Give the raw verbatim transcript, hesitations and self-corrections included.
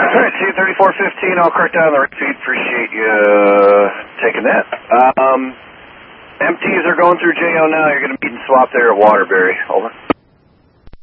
All right, C thirty-four fifteen, all correct down the right feed. Appreciate you uh, taking that. Um, empties are going through J O now. You're going to meet and swap there at Waterbury. Over.